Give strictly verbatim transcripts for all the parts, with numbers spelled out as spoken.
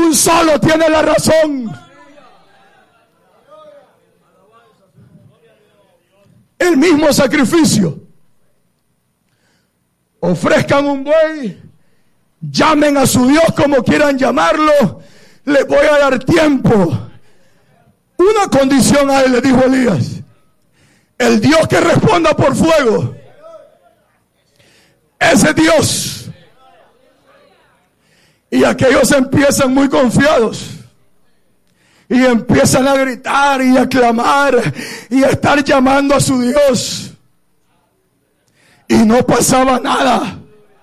un solo tiene la razón. El mismo sacrificio. Ofrezcan un buey, llamen a su Dios como quieran llamarlo, les voy a dar tiempo. Una condición a él, le dijo Elías: el Dios que responda por fuego, ese Dios. Y aquellos empiezan muy confiados y empiezan a gritar y a clamar y a estar llamando a su Dios, y no pasaba nada.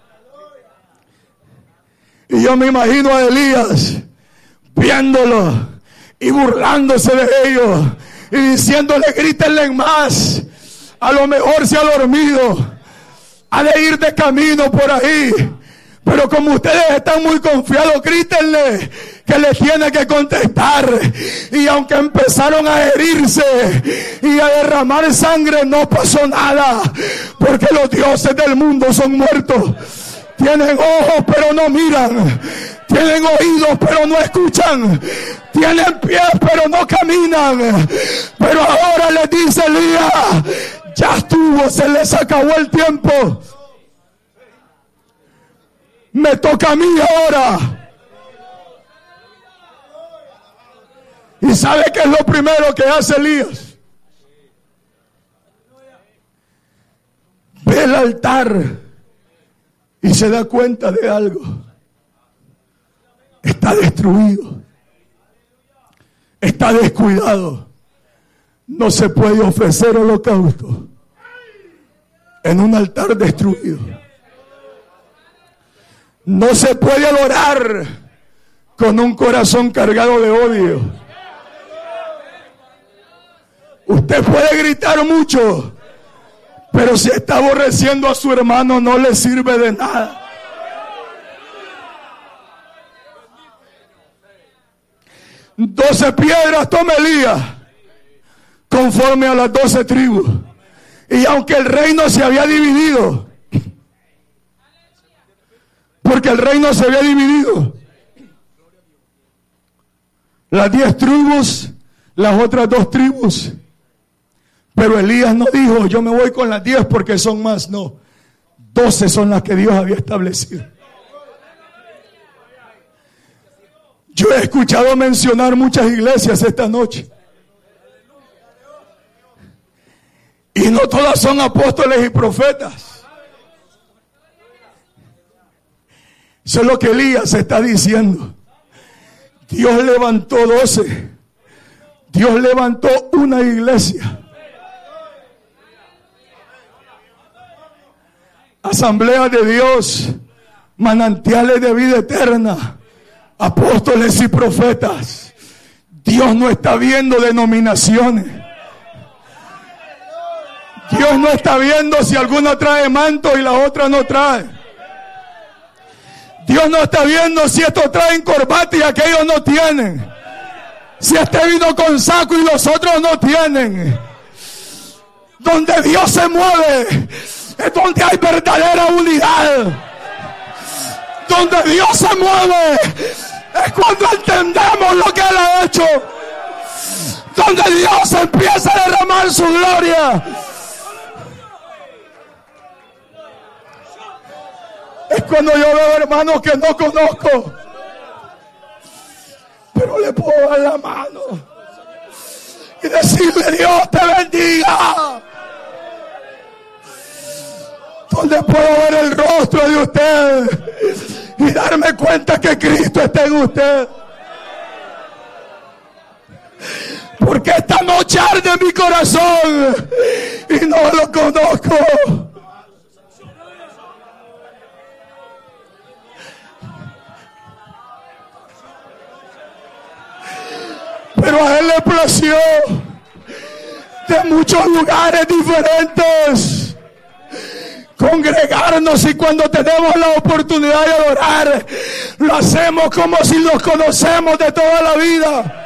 Y yo me imagino a Elías viéndolo y burlándose de ellos y diciéndole: grítenle más, a lo mejor se ha dormido, ha de ir de camino por ahí, pero como ustedes están muy confiados, grítenle que le tiene que contestar. Y aunque empezaron a herirse y a derramar sangre, no pasó nada, porque los dioses del mundo son muertos. Tienen ojos pero no miran, tienen oídos pero no escuchan, tienen pies pero no caminan. Pero ahora les dice Elías: ya estuvo, se les acabó el tiempo, me toca a mí ahora. ¿Y sabe qué es lo primero que hace Elías? Ve el altar y se da cuenta de algo. Está destruido, está descuidado. No se puede ofrecer holocausto en un altar destruido. No se puede adorar con un corazón cargado de odio. Usted puede gritar mucho, pero si está aborreciendo a su hermano, no le sirve de nada. Doce piedras toma Elías, conforme a las doce tribus. Y aunque el reino se había dividido, porque el reino se había dividido, las diez tribus, las otras dos tribus. Pero Elías no dijo: yo me voy con las diez porque son más. No, doce son las que Dios había establecido. Yo he escuchado mencionar muchas iglesias esta noche, y no todas son apóstoles y profetas. Eso es lo que Elías está diciendo. Dios levantó doce. Dios levantó una iglesia. Asamblea de Dios, manantiales de vida eterna, apóstoles y profetas. Dios no está viendo denominaciones. Dios no está viendo si alguna trae manto y la otra no trae. Dios no está viendo si estos traen corbata y aquellos no tienen. Si este vino con saco y los otros no tienen. Donde Dios se mueve es donde hay verdadera unidad. Donde Dios se mueve es cuando entendemos lo que Él ha hecho. Donde Dios empieza a derramar su gloria. Es cuando yo veo hermanos que no conozco, pero le puedo dar la mano y decirle: Dios te bendiga. Donde puedo ver el rostro de usted y darme cuenta que Cristo está en usted. Porque esta noche arde mi corazón y no lo conozco. Pero a Él le plació de muchos lugares diferentes congregarnos, y cuando tenemos la oportunidad de adorar, lo hacemos como si los conocemos de toda la vida.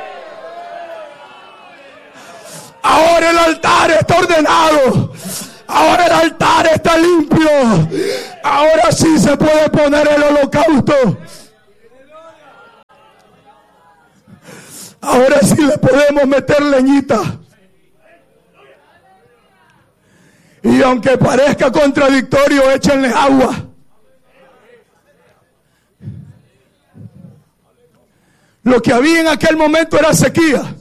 Ahora el altar está ordenado, ahora el altar está limpio, ahora sí se puede poner el holocausto. Ahora sí le podemos meter leñita. Y aunque parezca contradictorio, échenle agua. Lo que había en aquel momento era sequía.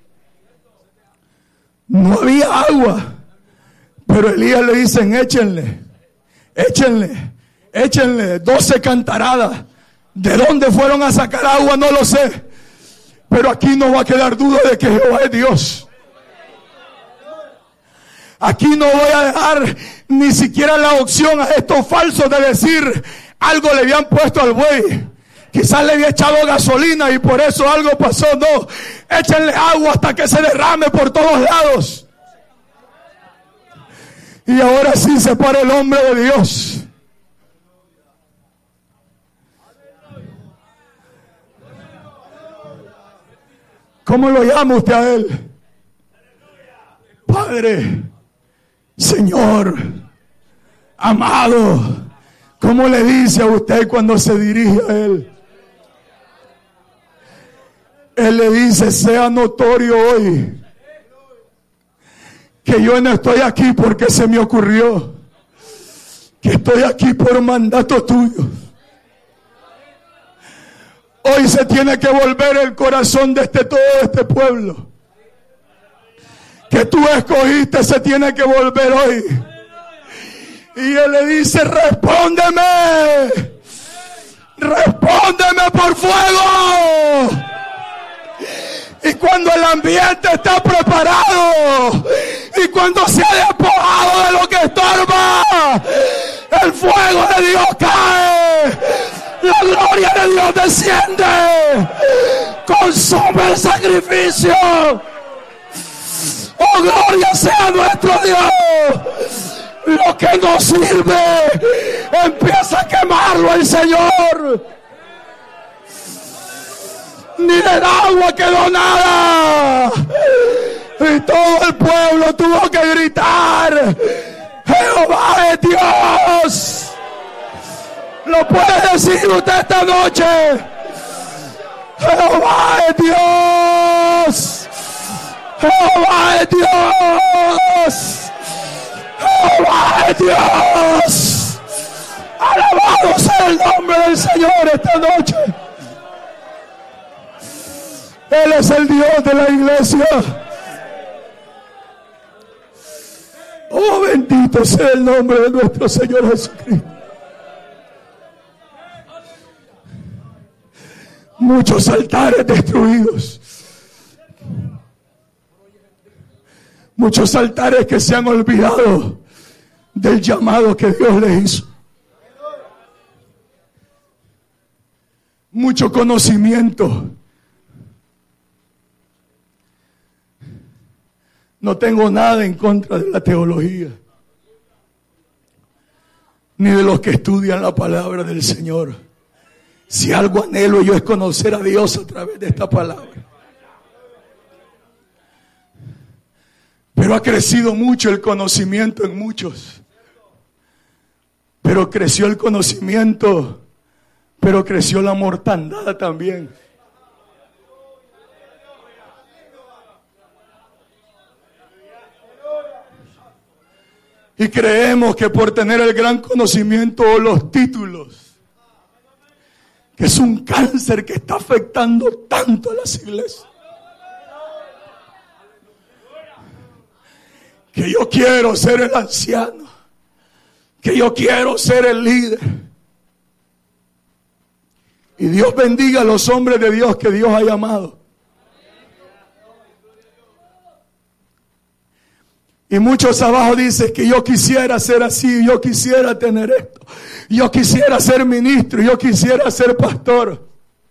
No había agua. Pero Elías le dicen, échenle, échenle, échenle doce cantaradas. ¿De dónde fueron a sacar agua? No lo sé. Pero aquí no va a quedar duda de que Jehová es Dios. Aquí no voy a dejar ni siquiera la opción a estos falsos de decir algo le habían puesto al buey. Quizás le había echado gasolina y por eso algo pasó. No, échenle agua hasta que se derrame por todos lados. Y ahora sí se para el hombre de Dios. ¿Cómo lo llama usted a él? Padre, Señor, amado. ¿Cómo le dice a usted cuando se dirige a él? Él le dice, sea notorio hoy que yo no estoy aquí porque se me ocurrió, que estoy aquí por mandato tuyo. Hoy se tiene que volver el corazón de este, todo este pueblo que tú escogiste, se tiene que volver hoy. Y él le dice, respóndeme, respóndeme por fuego. Y cuando el ambiente está preparado y cuando se ha despojado de lo que estorba, el fuego de Dios cae, la gloria de Dios desciende, consume el sacrificio. Oh, gloria sea nuestro Dios. Lo que no sirve empieza a quemarlo el Señor. Ni del agua quedó nada. Y todo el pueblo tuvo que gritar, Jehová es Dios. ¿Lo puede decir usted esta noche? Jehová es Dios. Jehová es Dios. Jehová es Dios. Alabado sea el nombre del Señor esta noche. Él es el Dios de la iglesia. Oh, bendito sea el nombre de nuestro Señor Jesucristo. Muchos altares destruidos. Muchos altares que se han olvidado del llamado que Dios les hizo. Mucho conocimiento. No tengo nada en contra de la teología, ni de los que estudian la palabra del Señor. Si algo anhelo yo es conocer a Dios a través de esta palabra. Pero ha crecido mucho el conocimiento en muchos. Pero creció el conocimiento, pero creció la mortandad también. Y creemos que por tener el gran conocimiento o los títulos, que es un cáncer que está afectando tanto a las iglesias, que yo quiero ser el anciano, que yo quiero ser el líder. Y Dios bendiga a los hombres de Dios que Dios ha llamado. Y muchos abajo dicen que yo quisiera ser así, yo quisiera tener esto, yo quisiera ser ministro, yo quisiera ser pastor.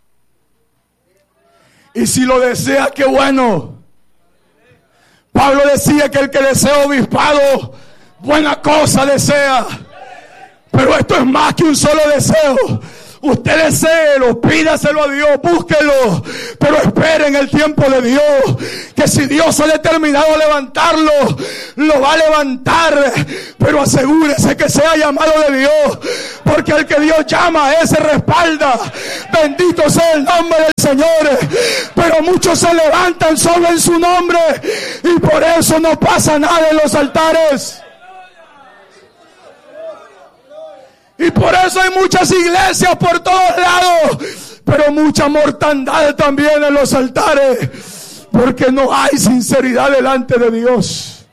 Y si lo desea, qué bueno. Pablo decía que el que desea obispado, buena cosa desea. Pero esto es más que un solo deseo. Usted deséelo, pídaselo a Dios, búsquelo, pero esperen el tiempo de Dios, que si Dios ha determinado levantarlo, lo va a levantar, pero asegúrese que sea llamado de Dios, porque el que Dios llama, ese respalda. Bendito sea el nombre del Señor. Pero muchos se levantan solo en su nombre y por eso no pasa nada en los altares. Y por eso hay muchas iglesias por todos lados, pero mucha mortandad también en los altares, porque no hay sinceridad delante de Dios.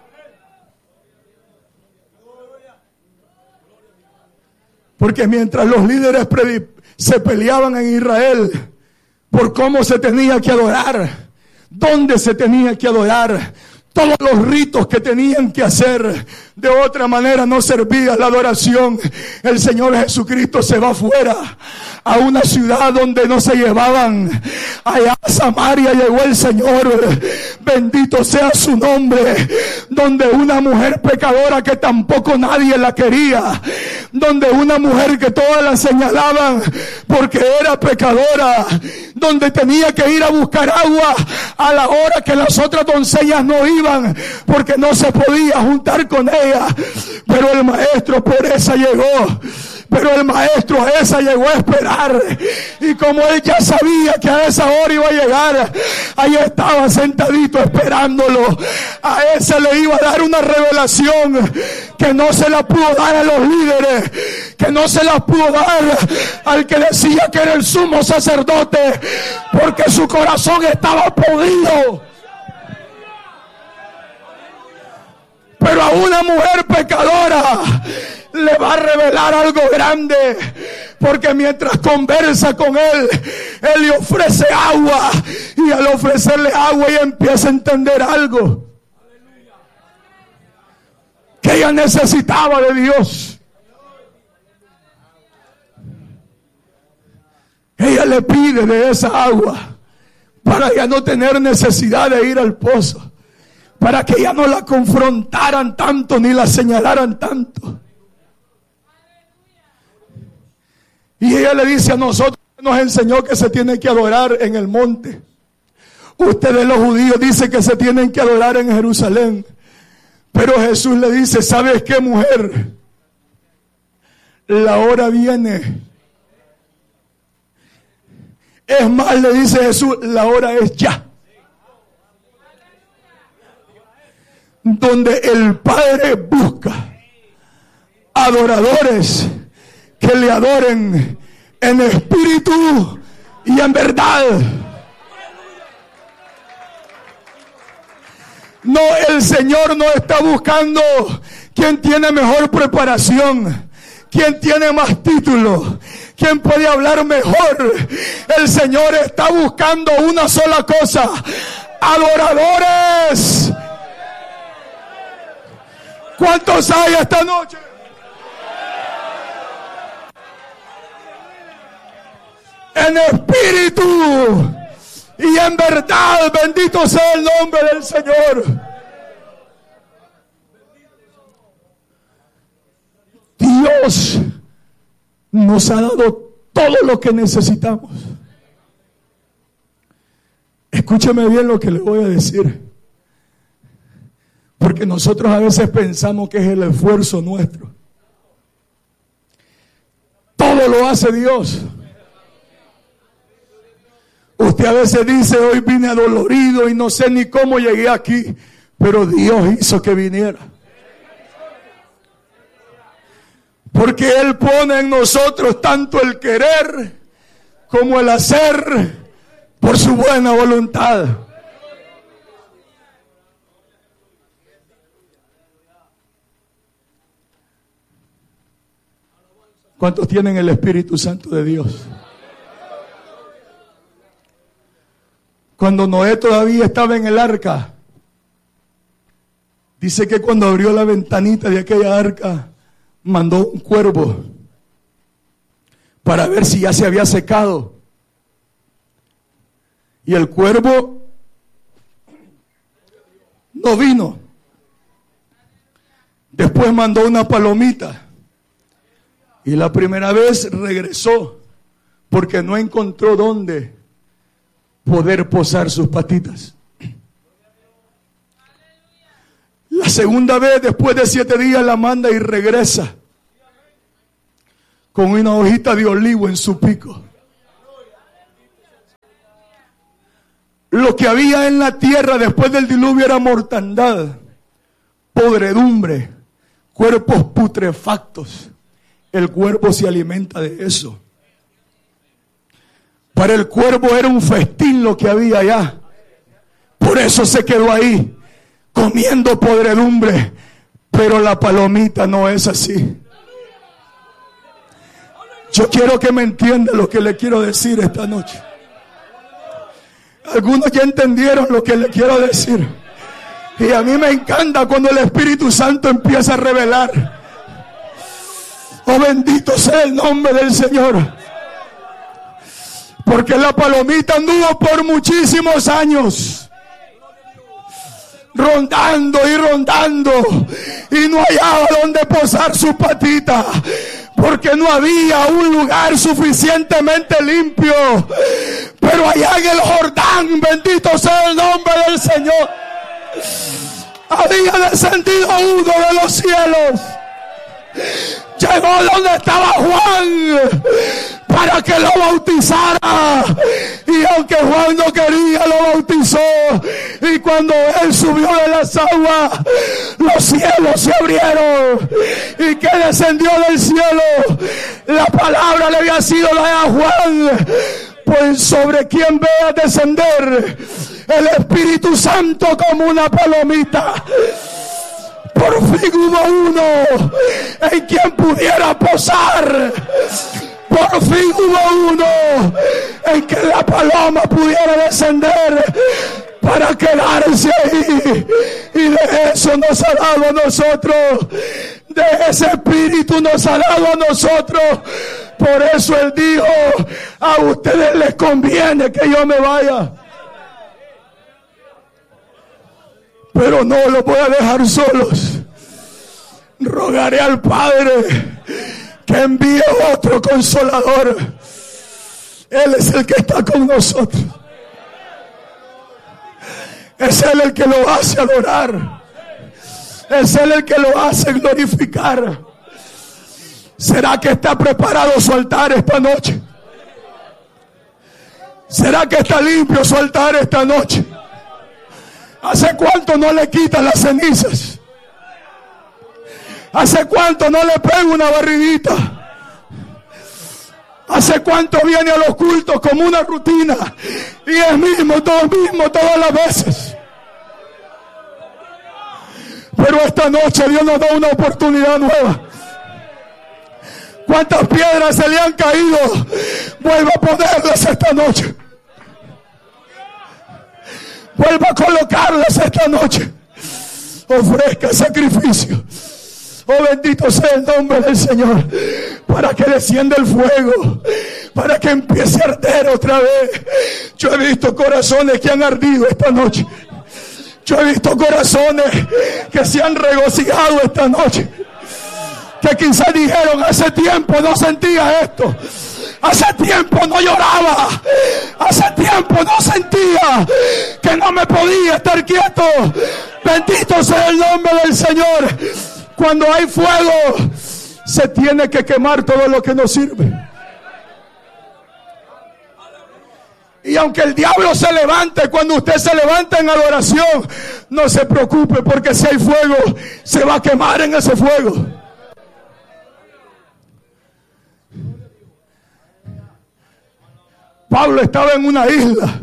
Porque mientras los líderes se peleaban en Israel por cómo se tenía que adorar, dónde se tenía que adorar, todos los ritos que tenían que hacer, de otra manera no servía la adoración. El Señor Jesucristo se va afuera a una ciudad donde no se llevaban. Allá a Samaria llegó el Señor, bendito sea su nombre, donde una mujer pecadora que tampoco nadie la quería, donde una mujer que todas la señalaban porque era pecadora, donde tenía que ir a buscar agua a la hora que las otras doncellas no iban porque no se podía juntar con ella, pero el maestro por esa llegó. Pero el maestro a esa llegó a esperar, y como él ya sabía que a esa hora iba a llegar, ahí estaba sentadito esperándolo. A esa le iba a dar una revelación que no se la pudo dar a los líderes, que no se la pudo dar al que decía que era el sumo sacerdote, porque su corazón estaba podrido. Pero a una mujer pecadora le va a revelar algo grande, porque mientras conversa con él, él le ofrece agua, y al ofrecerle agua ella empieza a entender algo, que ella necesitaba de Dios. Ella le pide de esa agua para ya no tener necesidad de ir al pozo, para que ya no la confrontaran tanto ni la señalaran tanto. Y ella le dice a nosotros, nos enseñó que se tiene que adorar en el monte. Ustedes los judíos dicen que se tienen que adorar en Jerusalén. Pero Jesús le dice, ¿sabes qué, mujer? La hora viene. Es más, le dice Jesús, la hora es ya. Donde el Padre busca adoradores que le adoren en espíritu y en verdad. No, el Señor no está buscando quién tiene mejor preparación, quién tiene más títulos, quién puede hablar mejor. El Señor está buscando una sola cosa: adoradores. ¿Cuántos hay esta noche? En espíritu y en verdad, bendito sea el nombre del Señor. Dios nos ha dado todo lo que necesitamos. Escúcheme bien lo que le voy a decir, porque nosotros a veces pensamos que es el esfuerzo nuestro. Todo lo hace Dios. Usted a veces dice, hoy vine adolorido y no sé ni cómo llegué aquí, pero Dios hizo que viniera. Porque Él pone en nosotros tanto el querer como el hacer por su buena voluntad. ¿Cuántos tienen el Espíritu Santo de Dios? Cuando Noé todavía estaba en el arca, dice que cuando abrió la ventanita de aquella arca, mandó un cuervo para ver si ya se había secado. Y el cuervo no vino. Después mandó una palomita. Y la primera vez regresó porque no encontró dónde poder posar sus patitas. La segunda vez, después de siete días, la manda y regresa con una hojita de olivo en su pico. lo que había en la tierra después del diluvio era mortandad, podredumbre, cuerpos putrefactos. El cuervo se alimenta de eso. Para el cuervo era un festín lo que había allá. Por eso se quedó ahí, comiendo podredumbre. Pero la palomita no es así. Yo quiero que me entienda lo que le quiero decir esta noche. Algunos ya entendieron lo que le quiero decir. Y a mí me encanta cuando el Espíritu Santo empieza a revelar. Oh, bendito sea el nombre del Señor. Porque la palomita anduvo por muchísimos años, rondando y rondando, y no hallaba donde posar su patita, porque no había un lugar suficientemente limpio. Pero allá en el Jordán, bendito sea el nombre del Señor, había descendido uno de los cielos. Llegó donde estaba Juan para que lo bautizara, y aunque Juan no quería, lo bautizó. Y cuando él subió de las aguas, los cielos se abrieron. ¿Y que descendió del cielo? La palabra le había sido dada a Juan: pues sobre quien vea descender el Espíritu Santo como una palomita. Por fin hubo uno en quien pudiera posar. Por fin hubo uno en que la paloma pudiera descender para quedarse ahí. Y de eso nos ha dado a nosotros. De ese Espíritu nos ha dado a nosotros. Por eso Él dijo: a ustedes les conviene que yo me vaya, pero no los voy a dejar solos. Rogaré al Padre que envíe otro consolador. Él es el que está con nosotros. Es Él el que lo hace adorar. Es Él el que lo hace glorificar. ¿Será que está preparado su altar esta noche? ¿Será que está limpio su altar esta noche? ¿Hace cuánto no le quitan las cenizas? ¿Hace cuánto no le pega una barridita? ¿Hace cuánto viene a los cultos como una rutina? Y es mismo, todo mismo, todas las veces. Pero esta noche Dios nos da una oportunidad nueva. ¿Cuántas piedras se le han caído? Vuelva a ponerlas esta noche. Vuelva a colocarlas esta noche. Ofrezca sacrificio. Oh, bendito sea el nombre del Señor. Para que descienda el fuego, para que empiece a arder otra vez. Yo he visto corazones que han ardido esta noche. Yo he visto corazones que se han regocijado esta noche, que quizás dijeron: hace tiempo no sentía esto, hace tiempo no lloraba, hace tiempo no sentía que no me podía estar quieto. Bendito sea el nombre del Señor. Cuando hay fuego, se tiene que quemar todo lo que no sirve. Y aunque el diablo se levante, cuando usted se levanta en adoración, no se preocupe, porque si hay fuego, se va a quemar en ese fuego. Pablo estaba en una isla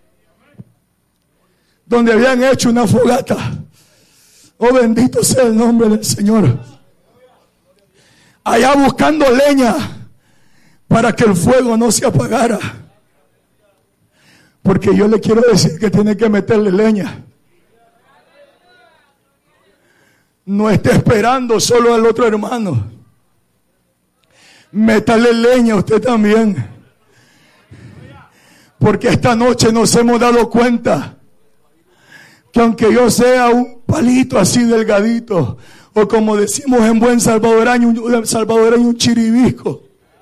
donde habían hecho una fogata. Oh, bendito sea el nombre del Señor. Allá buscando leña para que el fuego no se apagara. Porque yo le quiero decir que tiene que meterle leña. No esté esperando solo al otro hermano. Métale leña a usted también. Porque esta noche nos hemos dado cuenta que aunque yo sea un palito así delgadito, o como decimos en buen salvadoreño, un salvadoreño, un chiribisco,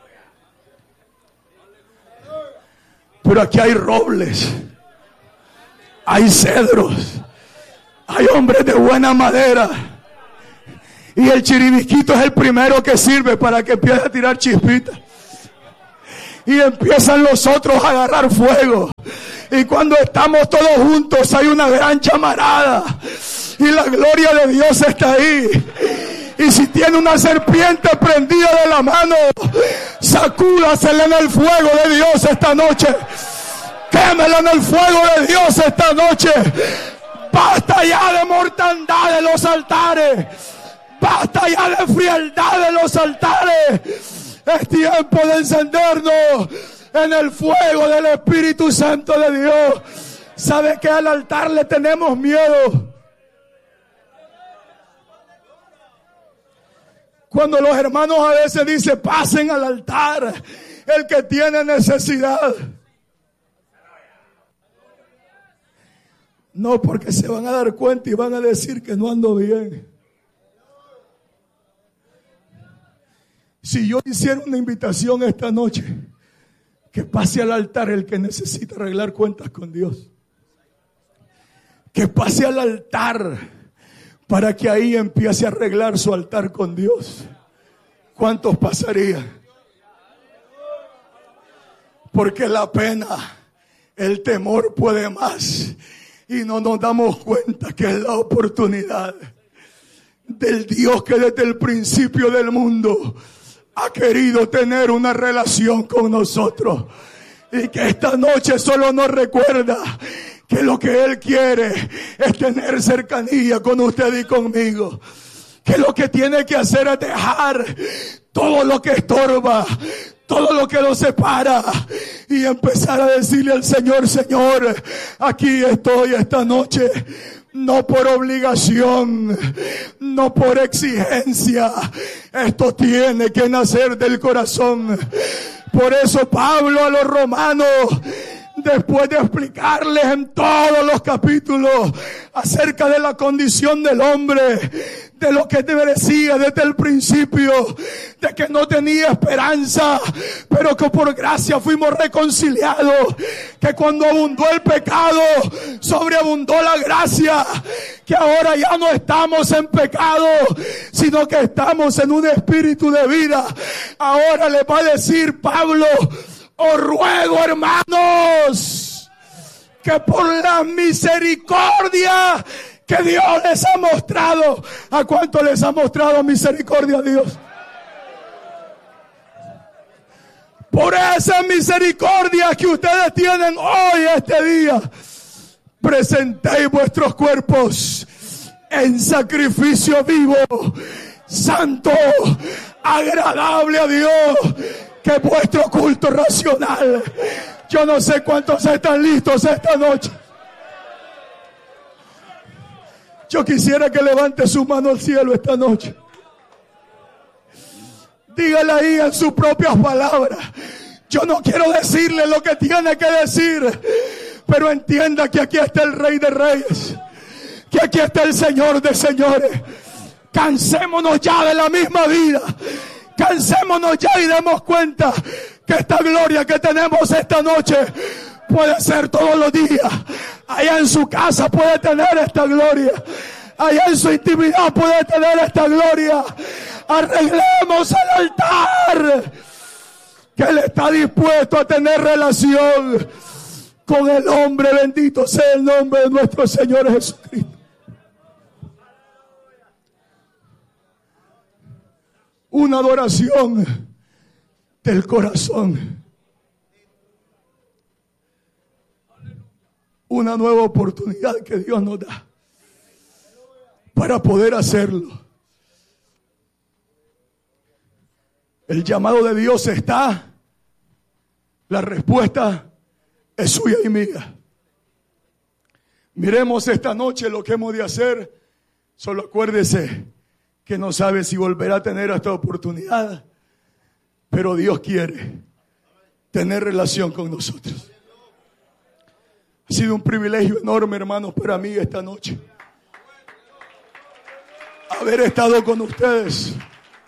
pero aquí hay robles, hay cedros, hay hombres de buena madera, y el chiribisquito es el primero que sirve para que empiece a tirar chispitas. Y empiezan los otros a agarrar fuego. Y cuando estamos todos juntos hay una gran llamarada. Y la gloria de Dios está ahí. Y si tiene una serpiente prendida de la mano, sacúdasela en el fuego de Dios esta noche. Quémela en el fuego de Dios esta noche. Basta ya de mortandad de los altares. Basta ya de frialdad de los altares. Es tiempo de encendernos en el fuego del Espíritu Santo de Dios. ¿Sabe que al altar le tenemos miedo? Cuando los hermanos a veces dicen, pasen al altar, el que tiene necesidad. No, porque se van a dar cuenta y van a decir que no ando bien. Si yo hiciera una invitación esta noche, que pase al altar el que necesita arreglar cuentas con Dios. Que pase al altar para que ahí empiece a arreglar su altar con Dios. ¿Cuántos pasarían? Porque la pena, el temor puede más. Y no nos damos cuenta que es la oportunidad del Dios que desde el principio del mundo ha querido tener una relación con nosotros. Y que esta noche solo nos recuerda que lo que Él quiere es tener cercanía con usted y conmigo. Que lo que tiene que hacer es dejar todo lo que estorba, todo lo que lo separa, y empezar a decirle al Señor, Señor, aquí estoy esta noche. No por obligación, no por exigencia. Esto tiene que nacer del corazón. Por eso Pablo a los romanos, después de explicarles en todos los capítulos acerca de la condición del hombre, de lo que decía desde el principio, de que no tenía esperanza, pero que por gracia fuimos reconciliados, que cuando abundó el pecado, sobreabundó la gracia, que ahora ya no estamos en pecado, sino que estamos en un espíritu de vida. Ahora le va a decir Pablo, os ruego, hermanos, que por la misericordia que Dios les ha mostrado. ¿A cuánto les ha mostrado misericordia a Dios? Por esa misericordia que ustedes tienen hoy, este día, presentéis vuestros cuerpos en sacrificio vivo, santo, agradable a Dios, que es vuestro culto racional. Yo no sé cuántos están listos esta noche. Yo quisiera que levante su mano al cielo esta noche. Dígale ahí en sus propias palabras. Yo no quiero decirle lo que tiene que decir, pero entienda que aquí está el Rey de Reyes, que aquí está el Señor de Señores. Cansémonos ya de la misma vida. Cansémonos ya y demos cuenta que esta gloria que tenemos esta noche puede ser todos los días. Allá en su casa puede tener esta gloria. Allá en su intimidad puede tener esta gloria. Arreglemos el altar, que Él está dispuesto a tener relación con el hombre. Bendito sea el nombre de nuestro Señor Jesucristo. Una adoración del corazón. Una nueva oportunidad que Dios nos da para poder hacerlo. El llamado de Dios está. La respuesta es suya y mía. Miremos esta noche lo que hemos de hacer. Solo acuérdese que no sabe si volverá a tener esta oportunidad, pero Dios quiere tener relación con nosotros. Ha sido un privilegio enorme, hermanos, para mí esta noche haber estado con ustedes.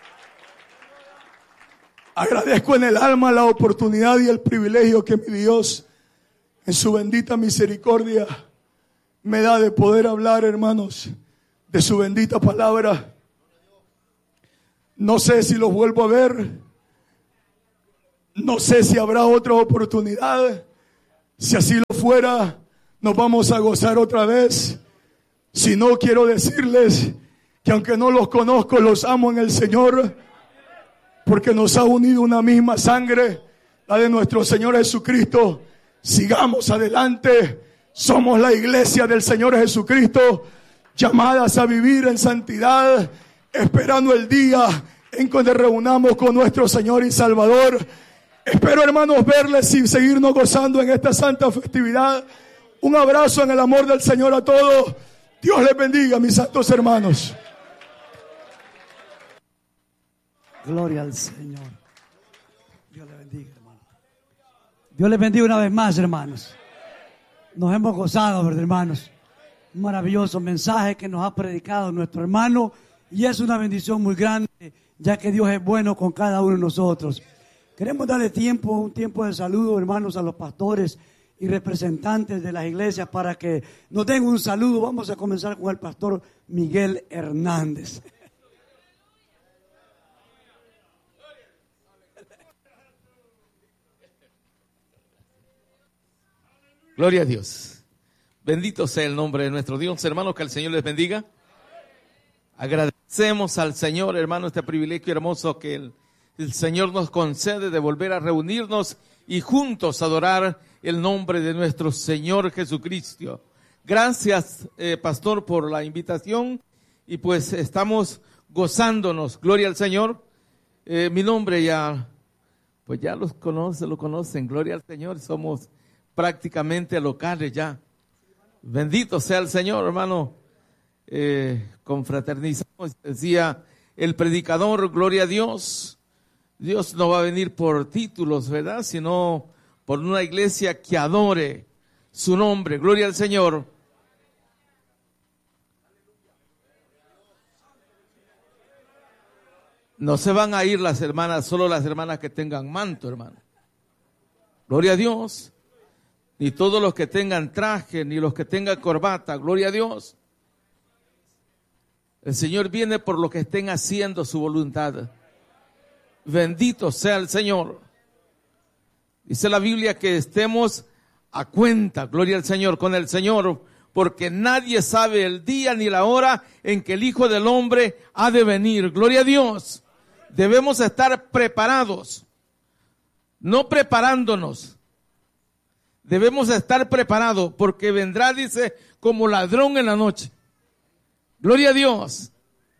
Agradezco en el alma la oportunidad y el privilegio que mi Dios, en su bendita misericordia, me da de poder hablar, hermanos, de su bendita palabra. No sé si los vuelvo a ver. No sé si habrá otra oportunidad. Si así lo fuera, nos vamos a gozar otra vez. Si no, quiero decirles que aunque no los conozco, los amo en el Señor, porque nos ha unido una misma sangre, la de nuestro Señor Jesucristo. Sigamos adelante. Somos la iglesia del Señor Jesucristo, llamadas a vivir en santidad, esperando el día en que nos reunamos con nuestro Señor y Salvador. Espero, hermanos, verles y seguirnos gozando en esta santa festividad. Un abrazo en el amor del Señor a todos. Dios les bendiga, mis santos hermanos. Gloria al Señor. Dios les bendiga, hermano. Dios les bendiga una vez más, hermanos. Nos hemos gozado, ¿verdad, hermanos? Un maravilloso mensaje que nos ha predicado nuestro hermano, y es una bendición muy grande, ya que Dios es bueno con cada uno de nosotros. Queremos darle tiempo, un tiempo de saludo, hermanos, a los pastores y representantes de las iglesias para que nos den un saludo. Vamos a comenzar con el pastor Miguel Hernández. Gloria a Dios. Bendito sea el nombre de nuestro Dios. Hermanos, que el Señor les bendiga. Agradecemos al Señor, hermano, este privilegio hermoso que el, el Señor nos concede de volver a reunirnos y juntos adorar el nombre de nuestro Señor Jesucristo. Gracias, eh, pastor, por la invitación, y pues estamos gozándonos. Gloria al Señor. Eh, mi nombre ya, pues ya los conocen, lo conocen. Gloria al Señor. Somos prácticamente locales ya. Bendito sea el Señor, hermano. Eh, confraternizamos, decía el predicador, gloria a Dios. Dios no va a venir por títulos, ¿verdad? Sino por una iglesia que adore su nombre. Gloria al Señor. No se van a ir las hermanas, solo las hermanas que tengan manto, hermano. Gloria a Dios. Ni todos los que tengan traje, ni los que tengan corbata. Gloria a Dios. El Señor viene por los que estén haciendo su voluntad. Bendito sea el Señor. Dice la Biblia que estemos a cuenta, gloria al Señor, con el Señor, porque nadie sabe el día ni la hora en que el Hijo del Hombre ha de venir. Gloria a Dios. Debemos estar preparados, no preparándonos. Debemos estar preparados porque vendrá, dice, como ladrón en la noche. Gloria a Dios.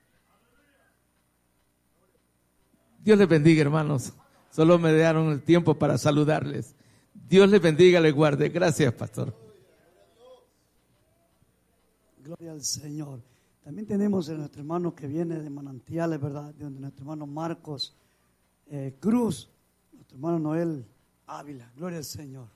Dios les bendiga, hermanos. Solo me dieron el tiempo para saludarles. Dios les bendiga, les guarde. Gracias, pastor. Gloria al Señor. También tenemos a nuestro hermano que viene de Manantiales, ¿verdad? De nuestro hermano Marcos eh, Cruz, nuestro hermano Noel Ávila. Gloria al Señor.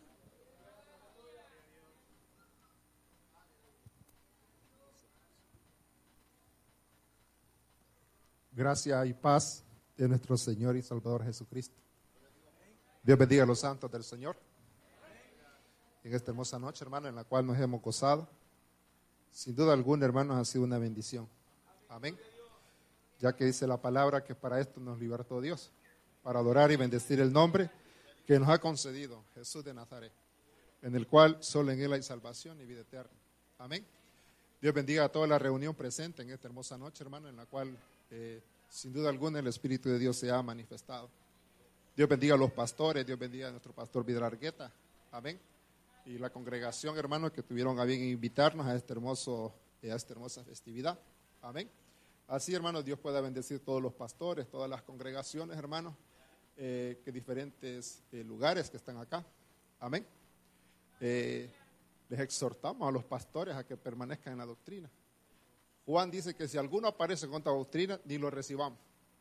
Gracia y paz de nuestro Señor y Salvador Jesucristo. Dios bendiga a los santos del Señor. En esta hermosa noche, hermano, en la cual nos hemos gozado. Sin duda alguna, hermanos, ha sido una bendición. Amén. Ya que dice la palabra que para esto nos libertó Dios, para adorar y bendecir el nombre que nos ha concedido Jesús de Nazaret, en el cual solo en Él hay salvación y vida eterna. Amén. Dios bendiga a toda la reunión presente en esta hermosa noche, hermano, en la cual Eh, sin duda alguna el Espíritu de Dios se ha manifestado. Dios bendiga a los pastores, Dios bendiga a nuestro pastor Vidal Argueta, amén, y la congregación, hermanos, que tuvieron a bien invitarnos a este hermoso, eh, a esta hermosa festividad, amén. Así, hermanos, Dios pueda bendecir todos los pastores, todas las congregaciones, hermanos, eh, que diferentes eh, lugares que están acá, amén. Eh, les exhortamos a los pastores a que permanezcan en la doctrina. Juan dice que si alguno aparece contra doctrina, ni lo recibamos.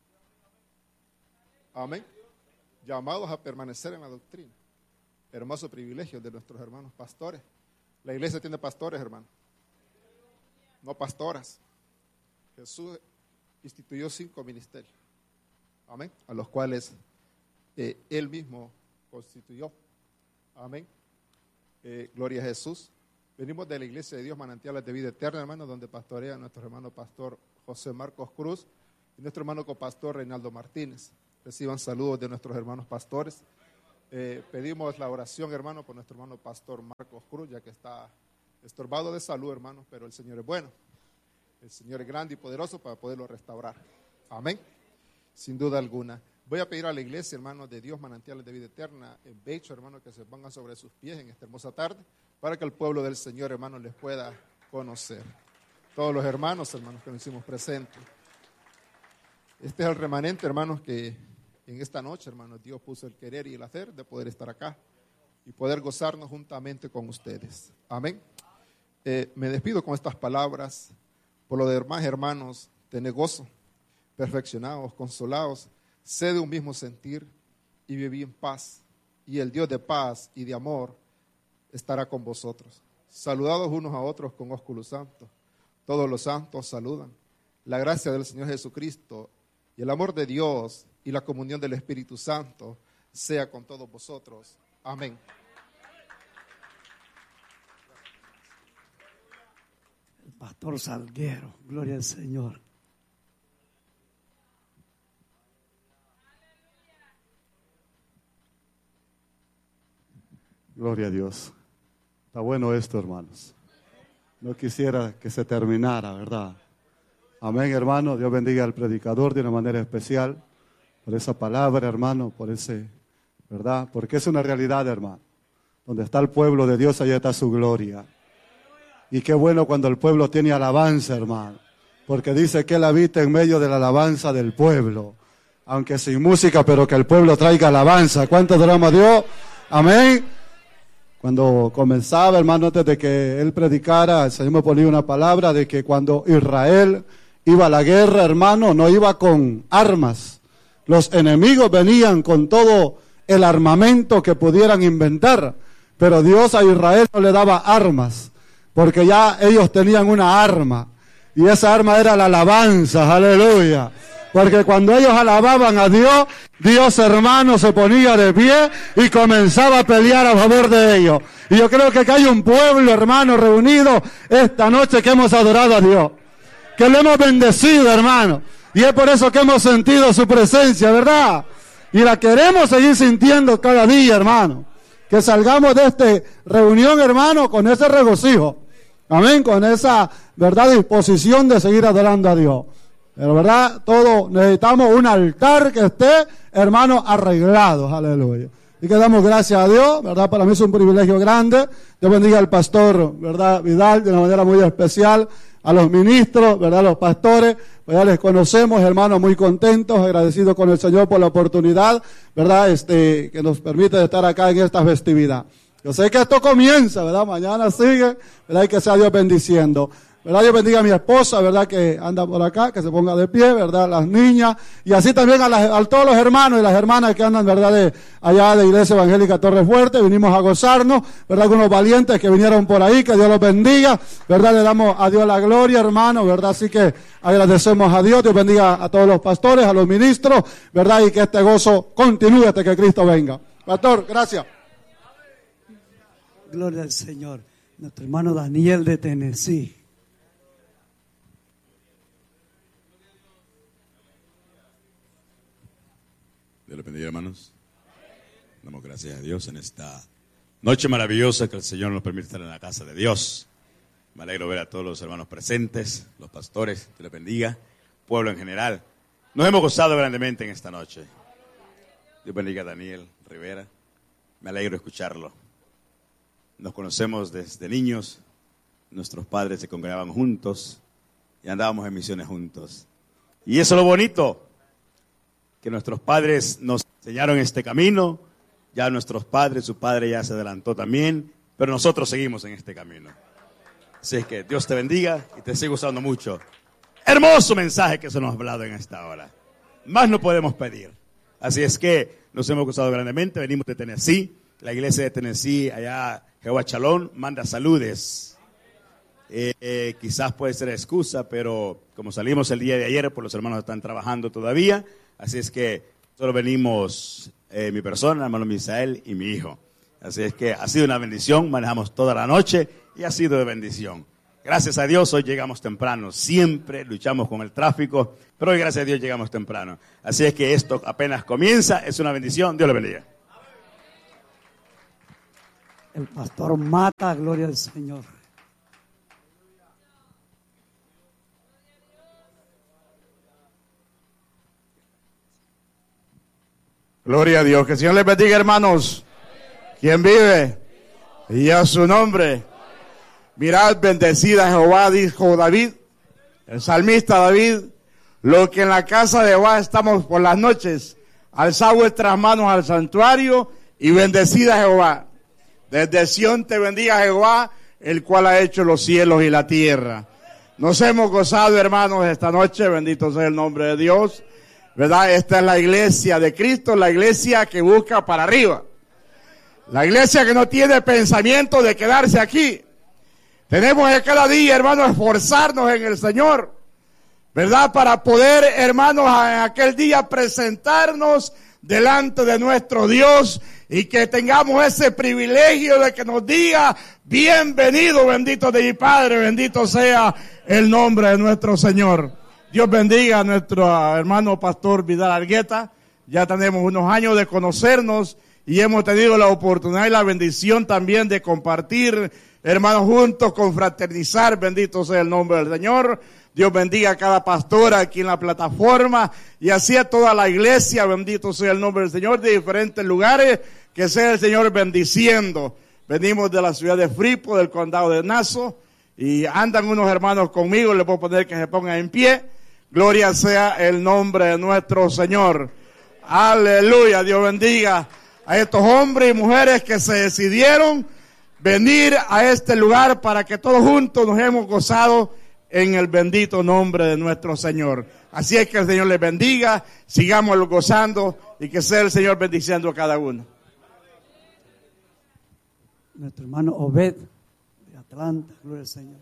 Amén. Llamados a permanecer en la doctrina. Hermoso privilegio de nuestros hermanos pastores. La iglesia tiene pastores, hermanos, no pastoras. Jesús instituyó cinco ministerios. Amén. A los cuales eh, Él mismo constituyó. Amén. Eh, gloria a Jesús. Venimos de la Iglesia de Dios Manantiales de Vida Eterna, hermanos, donde pastorea nuestro hermano pastor José Marcos Cruz y nuestro hermano copastor Reinaldo Martínez. Reciban saludos de nuestros hermanos pastores. Eh, pedimos la oración, hermano, por nuestro hermano pastor Marcos Cruz, ya que está estorbado de salud, hermano, pero el Señor es bueno. El Señor es grande y poderoso para poderlo restaurar. Amén. Sin duda alguna. Voy a pedir a la iglesia, hermanos, de Dios, manantiales de vida eterna, en Becho, hermano, que se pongan sobre sus pies en esta hermosa tarde, para que el pueblo del Señor, hermano, les pueda conocer. Todos los hermanos, hermanos, que nos hicimos presentes. Este es el remanente, hermanos, que en esta noche, hermanos, Dios puso el querer y el hacer de poder estar acá y poder gozarnos juntamente con ustedes. Amén. Eh, me despido con estas palabras. Por lo demás, hermanos, tened gozo, perfeccionados, consolados, sed de un mismo sentir y viví en paz. Y el Dios de paz y de amor estará con vosotros. Saludados unos a otros con ósculo santo. Todos los santos saludan. La gracia del Señor Jesucristo y el amor de Dios y la comunión del Espíritu Santo sea con todos vosotros. Amén. El pastor Salguero, gloria al Señor. Gloria a Dios. Está bueno esto, hermanos. No quisiera que se terminara, ¿verdad? Amén, hermano. Dios bendiga al predicador de una manera especial por esa palabra, hermano, por ese, ¿verdad? Porque es una realidad, hermano. Donde está el pueblo de Dios, allá está su gloria. Y qué bueno cuando el pueblo tiene alabanza, hermano. Porque dice que Él habita en medio de la alabanza del pueblo. Aunque sin música, pero que el pueblo traiga alabanza. ¿Cuánto adoramos a Dios? Amén. Cuando comenzaba, hermano, antes de que Él predicara, el Señor me ponía una palabra de que cuando Israel iba a la guerra, hermano, no iba con armas. Los enemigos venían con todo el armamento que pudieran inventar, pero Dios a Israel no le daba armas, porque ya ellos tenían una arma, y esa arma era la alabanza, aleluya. Porque cuando ellos alababan a Dios, Dios, hermano, se ponía de pie y comenzaba a pelear a favor de ellos. Y yo creo que acá hay un pueblo, hermano, reunido esta noche que hemos adorado a Dios, que le hemos bendecido, hermano. Y es por eso que hemos sentido su presencia, ¿verdad? Y la queremos seguir sintiendo cada día, hermano. Que salgamos de esta reunión, hermano, con ese regocijo. Amén, con esa, ¿verdad?, disposición de seguir adorando a Dios. Pero, ¿verdad? Todos necesitamos un altar que esté, hermano, arreglado. Aleluya. Y que damos gracias a Dios, ¿verdad? Para mí es un privilegio grande. Dios bendiga al pastor, ¿verdad?, Vidal, de una manera muy especial. A los ministros, ¿verdad?, los pastores, pues ya les conocemos, hermanos, muy contentos, agradecidos con el Señor por la oportunidad, ¿verdad?, este, que nos permite estar acá en esta festividad. Yo sé que esto comienza, ¿verdad? Mañana sigue, ¿verdad? Y que sea Dios bendiciendo. ¿Verdad? Dios bendiga a mi esposa, ¿verdad?, que anda por acá, que se ponga de pie, ¿verdad?, las niñas, y así también a, las, a todos los hermanos y las hermanas que andan, ¿verdad?, de allá de Iglesia Evangélica Torre Fuerte. Vinimos a gozarnos, ¿verdad?, algunos valientes que vinieron por ahí, que Dios los bendiga, ¿verdad?, le damos a Dios la gloria, hermano, ¿verdad?, así que agradecemos a Dios. Dios bendiga a todos los pastores, a los ministros, ¿verdad?, y que este gozo continúe hasta que Cristo venga. Pastor, gracias. Gloria al Señor. Nuestro hermano Daniel de Tennessee. Dios les bendiga, hermanos. Damos gracias a Dios en esta noche maravillosa que el Señor nos permite estar en la casa de Dios. Me alegro ver a todos los hermanos presentes, los pastores, Dios les bendiga, pueblo en general. Nos hemos gozado grandemente en esta noche. Dios bendiga a Daniel Rivera. Me alegro escucharlo. Nos conocemos desde niños. Nuestros padres se congregaban juntos y andábamos en misiones juntos. Y eso es lo bonito, que nuestros padres nos enseñaron este camino. Ya nuestros padres, su padre ya se adelantó también, pero nosotros seguimos en este camino. Así es que Dios te bendiga y te sigue usando mucho. Hermoso mensaje que se nos ha hablado en esta hora. Más no podemos pedir. Así es que nos hemos gozado grandemente. Venimos de Tennessee, la iglesia de Tennessee, allá Jehová Chalón, manda saludes. Eh, eh, quizás puede ser excusa, pero como salimos el día de ayer, pues los hermanos están trabajando todavía. Así es que solo venimos eh, mi persona, hermano Misael y mi hijo. Así es que ha sido una bendición, manejamos toda la noche y ha sido de bendición. Gracias a Dios hoy llegamos temprano, siempre luchamos con el tráfico, pero hoy gracias a Dios llegamos temprano. Así es que esto apenas comienza, es una bendición, Dios le bendiga. El pastor Mata, gloria al Señor. Gloria a Dios. Que el Señor les bendiga, hermanos. ¿Quién vive? Y a su nombre. Mirad, bendecida Jehová, dijo David, el salmista David, lo que en la casa de Jehová estamos por las noches, alzad vuestras manos al santuario y bendecida Jehová. Desde Sión te bendiga Jehová, el cual ha hecho los cielos y la tierra. Nos hemos gozado, hermanos, esta noche, bendito sea el nombre de Dios. ¿Verdad? Esta es la iglesia de Cristo, la iglesia que busca para arriba. La iglesia que no tiene pensamiento de quedarse aquí. Tenemos que cada día, hermanos, esforzarnos en el Señor, ¿verdad? Para poder, hermanos, en aquel día presentarnos delante de nuestro Dios y que tengamos ese privilegio de que nos diga, bienvenido, bendito de mi Padre, bendito sea el nombre de nuestro Señor. Dios bendiga a nuestro hermano pastor Vidal Argueta. Ya tenemos unos años de conocernos y hemos tenido la oportunidad y la bendición también de compartir, hermanos, juntos, confraternizar. Bendito sea el nombre del Señor. Dios bendiga a cada pastor aquí en la plataforma y así a toda la iglesia. Bendito sea el nombre del Señor, de diferentes lugares. Que sea el Señor bendiciendo. Venimos de la ciudad de Fripo, del condado de Nassau, y andan unos hermanos conmigo. Les puedo poner que se pongan en pie. Gloria sea el nombre de nuestro Señor. Aleluya. Dios bendiga a estos hombres y mujeres que se decidieron venir a este lugar para que todos juntos nos hemos gozado en el bendito nombre de nuestro Señor. Así es que el Señor les bendiga, sigamos gozando y que sea el Señor bendiciendo a cada uno. Nuestro hermano Obed de Atlanta, gloria al Señor.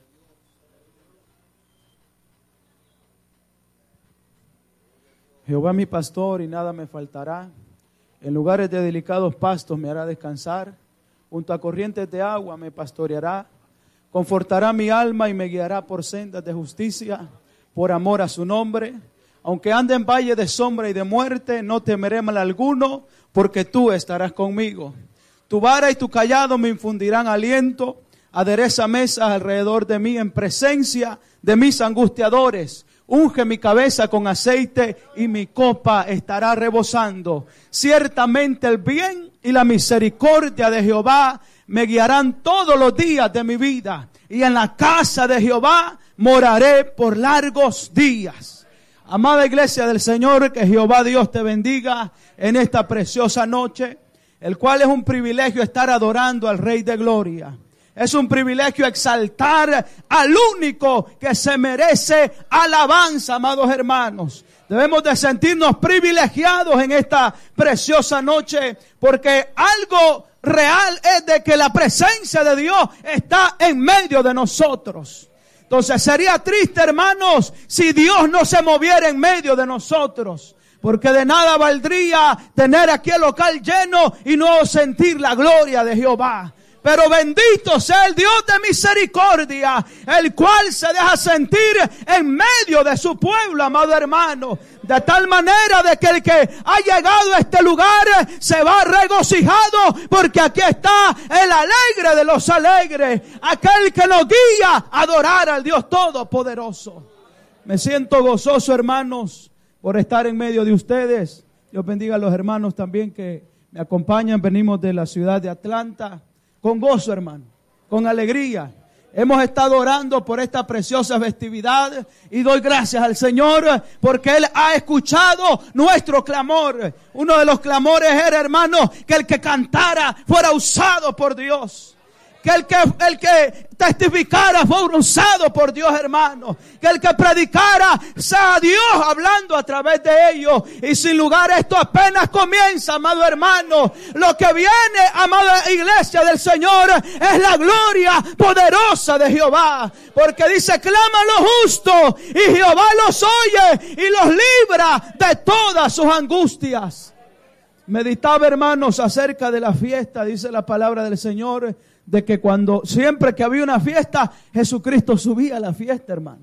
Jehová mi pastor y nada me faltará. En lugares de delicados pastos me hará descansar. Junto a corrientes de agua me pastoreará. Confortará mi alma y me guiará por sendas de justicia, por amor a su nombre. Aunque ande en valle de sombra y de muerte, no temeré mal alguno, porque tú estarás conmigo. Tu vara y tu cayado me infundirán aliento. Adereza mesas alrededor de mí en presencia de mis angustiadores. Unge mi cabeza con aceite y mi copa estará rebosando. Ciertamente el bien y la misericordia de Jehová me guiarán todos los días de mi vida. Y en la casa de Jehová moraré por largos días. Amada iglesia del Señor, que Jehová Dios te bendiga en esta preciosa noche, el cual es un privilegio estar adorando al Rey de Gloria. Es un privilegio exaltar al único que se merece alabanza, amados hermanos. Debemos de sentirnos privilegiados en esta preciosa noche, porque algo real es de que la presencia de Dios está en medio de nosotros. Entonces sería triste, hermanos, si Dios no se moviera en medio de nosotros. Porque de nada valdría tener aquí el local lleno y no sentir la gloria de Jehová. Pero bendito sea el Dios de misericordia, el cual se deja sentir en medio de su pueblo, amado hermano. De tal manera de que el que ha llegado a este lugar se va regocijado, porque aquí está el alegre de los alegres, aquel que nos guía a adorar al Dios Todopoderoso. Me siento gozoso, hermanos, por estar en medio de ustedes. Dios bendiga a los hermanos también que me acompañan. Venimos de la ciudad de Atlanta. Con gozo, hermano, con alegría. Hemos estado orando por esta preciosa festividad y doy gracias al Señor porque Él ha escuchado nuestro clamor. Uno de los clamores era, hermano, que el que cantara fuera usado por Dios. Que el que, el que testificara fuera usado por Dios, hermano. Que el que predicara sea Dios hablando a través de ellos. Y sin lugar esto apenas comienza, amado hermano. Lo que viene, amada iglesia del Señor, es la gloria poderosa de Jehová. Porque dice, clama lo justo y Jehová los oye y los libra de todas sus angustias. Meditaba, hermanos, acerca de la fiesta, dice la palabra del Señor, de que cuando, siempre que había una fiesta, Jesucristo subía a la fiesta, hermano.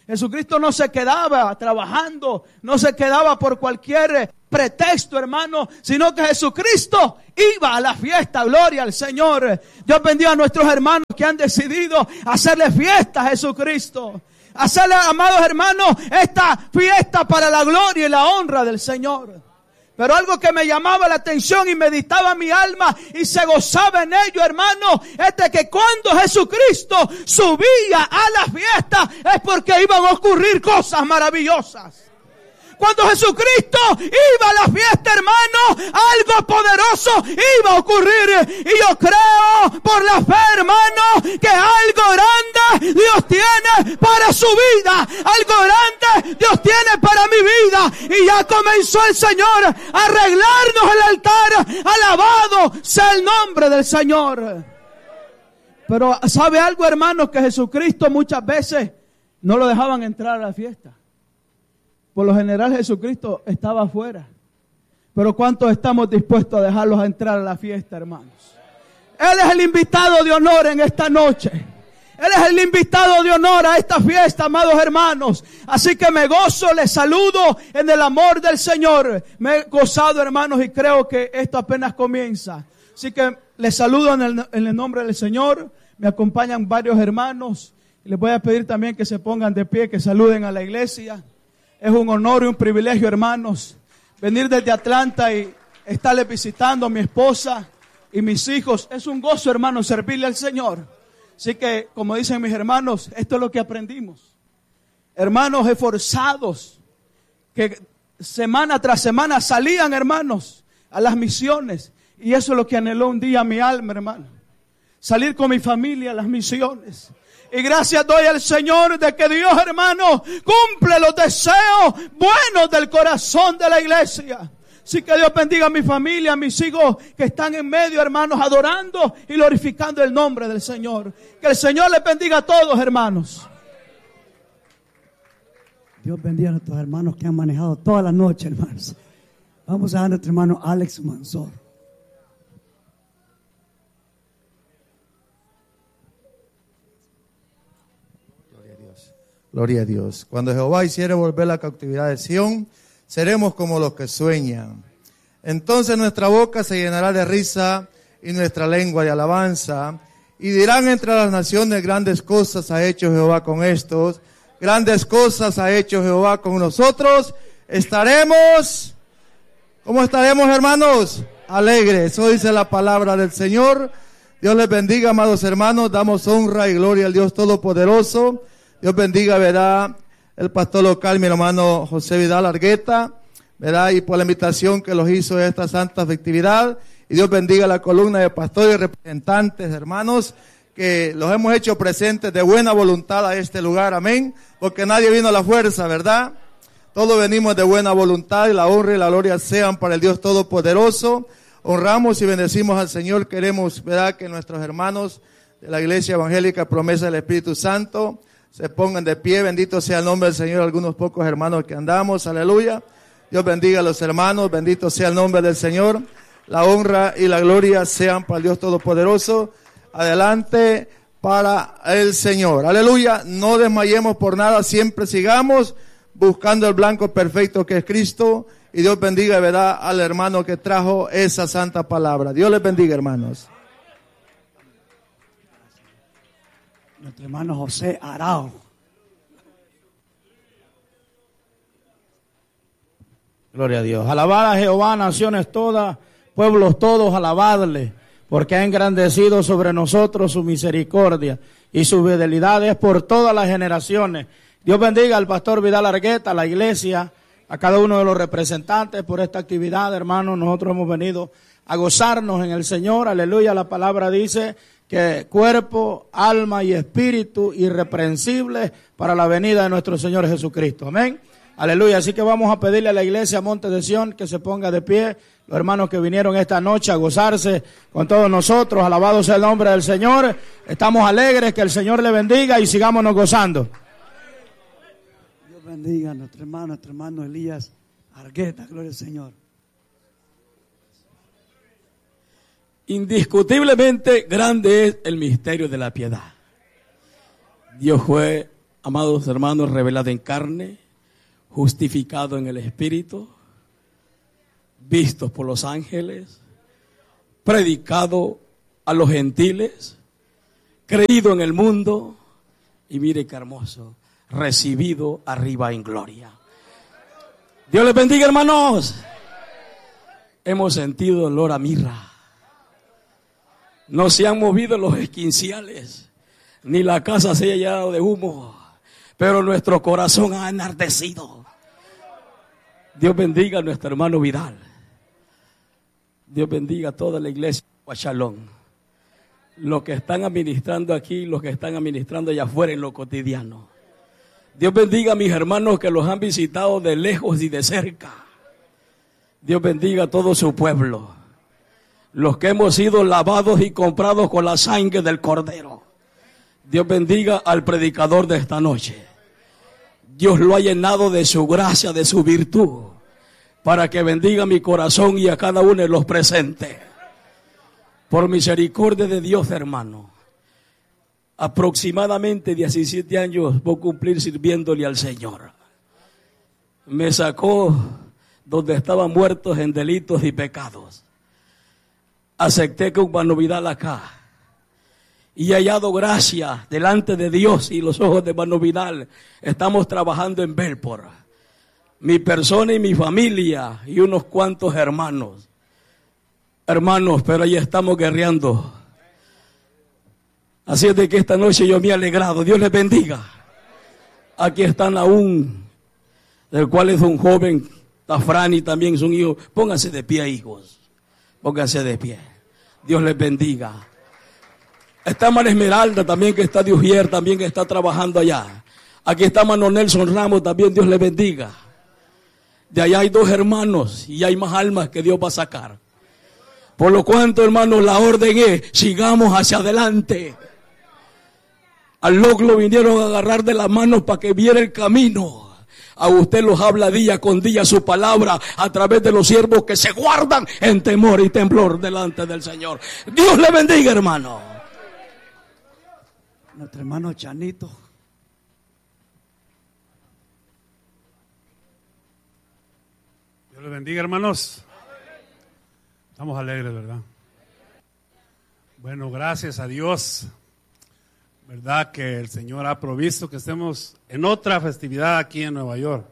Jesucristo no se quedaba trabajando, no se quedaba por cualquier pretexto, hermano, sino que Jesucristo iba a la fiesta. Gloria al Señor. Dios bendiga a nuestros hermanos que han decidido hacerle fiesta a Jesucristo. Hacerle, amados hermanos, esta fiesta para la gloria y la honra del Señor. Pero algo que me llamaba la atención y meditaba mi alma y se gozaba en ello, hermano, es de que cuando Jesucristo subía a la fiesta es porque iban a ocurrir cosas maravillosas. Cuando Jesucristo iba a la fiesta, hermano, algo poderoso iba a ocurrir. Y yo creo por la fe, hermano, que algo grande Dios tiene para su vida. Algo grande Dios tiene para mi vida. Y ya comenzó el Señor a arreglarnos el altar. Alabado sea el nombre del Señor. Pero ¿sabe algo, hermano? Que Jesucristo muchas veces no lo dejaban entrar a la fiesta. Por lo general Jesucristo estaba afuera. Pero ¿cuántos estamos dispuestos a dejarlos entrar a la fiesta, hermanos? Él es el invitado de honor en esta noche. Él es el invitado de honor a esta fiesta, amados hermanos. Así que me gozo, les saludo en el amor del Señor. Me he gozado, hermanos, y creo que esto apenas comienza. Así que les saludo en el, en el nombre del Señor. Me acompañan varios hermanos. Y les voy a pedir también que se pongan de pie, que saluden a la iglesia. Es un honor y un privilegio, hermanos, venir desde Atlanta y estarle visitando a mi esposa y mis hijos. Es un gozo, hermanos, servirle al Señor. Así que, como dicen mis hermanos, esto es lo que aprendimos. Hermanos esforzados, que semana tras semana salían, hermanos, a las misiones. Y eso es lo que anheló un día mi alma, hermano. Salir con mi familia a las misiones. Y gracias doy al Señor de que Dios, hermano, cumple los deseos buenos del corazón de la iglesia. Así que Dios bendiga a mi familia, a mis hijos que están en medio, hermanos, adorando y glorificando el nombre del Señor. Que el Señor les bendiga a todos, hermanos. Dios bendiga a nuestros hermanos que han manejado toda la noche, hermanos. Vamos a dar a nuestro hermano Alex Manzor. Gloria a Dios. Cuando Jehová hiciere volver la cautividad de Sión, seremos como los que sueñan. Entonces nuestra boca se llenará de risa y nuestra lengua de alabanza. Y dirán entre las naciones, grandes cosas ha hecho Jehová con estos. Grandes cosas ha hecho Jehová con nosotros. Estaremos, ¿cómo estaremos, hermanos? Alegres. Eso dice la palabra del Señor. Dios les bendiga, amados hermanos. Damos honra y gloria al Dios Todopoderoso. Dios bendiga, ¿verdad?, el pastor local, mi hermano José Vidal Argueta, ¿verdad?, y por la invitación que los hizo a esta santa festividad. Y Dios bendiga la columna de pastores y representantes, hermanos, que los hemos hecho presentes de buena voluntad a este lugar, amén, porque nadie vino a la fuerza, ¿verdad? Todos venimos de buena voluntad y la honra y la gloria sean para el Dios Todopoderoso. Honramos y bendecimos al Señor. Queremos, ¿verdad?, que nuestros hermanos de la Iglesia Evangélica Promesa del Espíritu Santo se pongan de pie. Bendito sea el nombre del Señor. Algunos pocos hermanos que andamos, aleluya. Dios bendiga a los hermanos, bendito sea el nombre del Señor. La honra y la gloria sean para el Dios Todopoderoso. Adelante para el Señor, aleluya. No desmayemos por nada, siempre sigamos buscando el blanco perfecto que es Cristo. Y Dios bendiga, ¿verdad?, al hermano que trajo esa santa palabra. Dios les bendiga, hermanos. Nuestro hermano José Arao. Gloria a Dios. Alabad a Jehová, naciones todas, pueblos todos, alabadle, porque ha engrandecido sobre nosotros su misericordia y su fidelidad es por todas las generaciones. Dios bendiga al pastor Vidal Argueta, a la iglesia, a cada uno de los representantes por esta actividad, hermanos. Nosotros hemos venido a gozarnos en el Señor, aleluya. La palabra dice que cuerpo, alma y espíritu irreprensibles para la venida de nuestro Señor Jesucristo. Amén. Aleluya. Así que vamos a pedirle a la iglesia Monte de Sión que se ponga de pie. Los hermanos que vinieron esta noche a gozarse con todos nosotros. Alabado sea el nombre del Señor. Estamos alegres, que el Señor le bendiga y sigámonos gozando. Dios bendiga a nuestro hermano, nuestro hermano Elías Argueta. Gloria al Señor. Indiscutiblemente grande es el misterio de la piedad. Dios fue Amados hermanos, revelado en carne, justificado en el Espíritu, visto por los ángeles, predicado a los gentiles, creído en el mundo, y mire qué hermoso, recibido arriba en gloria. Dios les bendiga, hermanos. Hemos sentido olor a mirra. No se han movido los esquinciales, ni la casa se ha llenado de humo, pero nuestro corazón ha enardecido. Dios bendiga a nuestro hermano Vidal. Dios bendiga a toda la iglesia de Guachalón. Los que están administrando aquí, los que están administrando allá afuera en lo cotidiano. Dios bendiga a mis hermanos que los han visitado de lejos y de cerca. Dios bendiga a todo su pueblo. Los que hemos sido lavados y comprados con la sangre del Cordero. Dios bendiga al predicador de esta noche. Dios lo ha llenado de su gracia, de su virtud, para que bendiga mi corazón y a cada uno de los presentes. Por misericordia de Dios, hermano, aproximadamente diecisiete años voy a cumplir sirviéndole al Señor. Me sacó donde estaban muertos en delitos y pecados. Acepté con Hermano Vidal acá. Y he hallado gracia delante de Dios y los ojos de Hermano Vidal. Estamos trabajando en Belport. Mi persona y mi familia y unos cuantos hermanos. Hermanos, pero ahí estamos guerreando. Así es de que esta noche yo me he alegrado. Dios les bendiga. Aquí están aún, del cual es un joven, Tafrani también es un hijo. Pónganse de pie, hijos. Pónganse de pie. Dios les bendiga. Está María Esmeralda también, que está de Ujier, también que está trabajando allá. Aquí está Mano Nelson Ramos también, Dios les bendiga. De allá hay dos hermanos y hay más almas que Dios va a sacar. Por lo cuanto, hermanos, la orden es, sigamos hacia adelante. Al loco lo vinieron a agarrar de las manos para que viera el camino. A usted los habla día con día su palabra a través de los siervos que se guardan en temor y temblor delante del Señor. Dios le bendiga, hermano. Nuestro hermano Chanito. Dios le bendiga, hermanos. Estamos alegres, ¿verdad? Bueno, gracias a Dios, ¿verdad? Que el Señor ha provisto que estemos en otra festividad aquí en Nueva York.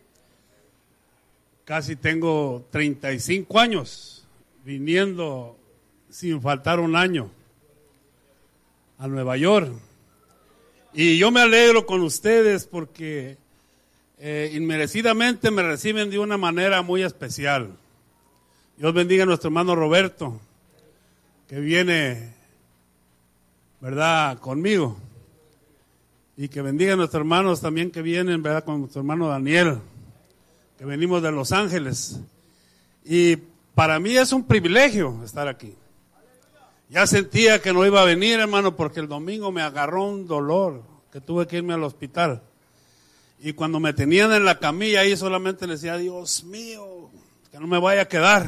Casi tengo treinta y cinco años viniendo sin faltar un año a Nueva York. Y yo me alegro con ustedes porque eh, inmerecidamente me reciben de una manera muy especial. Dios bendiga a nuestro hermano Roberto, que viene, ¿verdad?, conmigo. Y que bendiga a nuestros hermanos también que vienen, ¿verdad?, con nuestro hermano Daniel, que venimos de Los Ángeles. Y para mí es un privilegio estar aquí. Ya sentía que no iba a venir, hermano, porque el domingo me agarró un dolor, que tuve que irme al hospital. Y cuando me tenían en la camilla ahí solamente le decía, Dios mío, que no me vaya a quedar.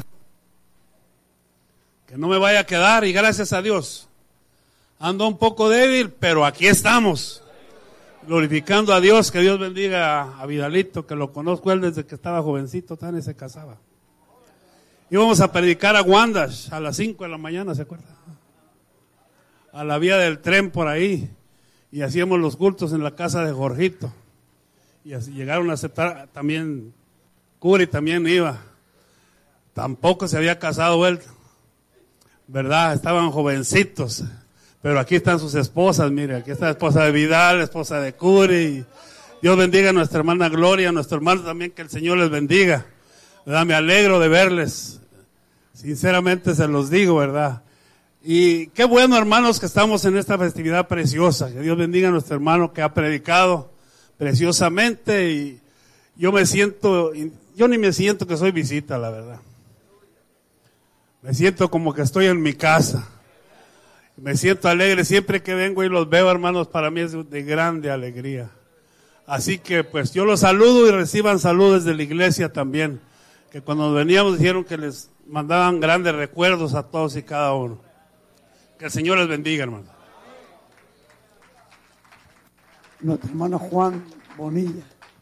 Que no me vaya a quedar, y gracias a Dios. Ando un poco débil, pero aquí estamos. Glorificando a Dios, que Dios bendiga a Vidalito, que lo conozco él desde que estaba jovencito, tan y se casaba. Íbamos a predicar a Wandash a las cinco de la mañana, ¿se acuerda? A la vía del tren por ahí. Y hacíamos los cultos en la casa de Jorgito. Y así llegaron a aceptar también, Curi también iba. Tampoco se había casado él, ¿verdad? Estaban jovencitos. Pero aquí están sus esposas, mire, aquí está la esposa de Vidal, la esposa de Curi. Dios bendiga a nuestra hermana Gloria, a nuestro hermano también, que el Señor les bendiga. ¿Verdad? Me alegro de verles. Sinceramente se los digo, ¿verdad? Y qué bueno, hermanos, que estamos en esta festividad preciosa. Que Dios bendiga a nuestro hermano que ha predicado preciosamente. Y yo me siento, yo ni me siento que soy visita, la verdad. Me siento como que estoy en mi casa. Me siento alegre siempre que vengo y los veo, hermanos, para mí es de grande alegría. Así que pues yo los saludo y reciban saludos de la iglesia también, que cuando veníamos dijeron que les mandaban grandes recuerdos a todos y cada uno. Que el Señor les bendiga, hermanos. nuestro hermano Juan Bonilla.